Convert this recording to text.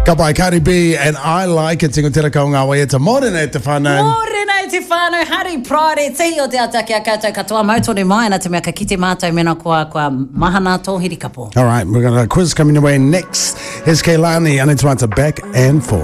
Kapai Cardi B and I Like It. Tingo tira kau ngā wai e ta mōrena e te whānau. Mōrena e te whānau, Hari Pride, tehi o te ataki a koutou katoa mautore mai, na te mea ka kite mātou mena kua mahana tōhiri kapo. All right, we're going to quiz coming your way next. Here's Keilani, and it's back and forth.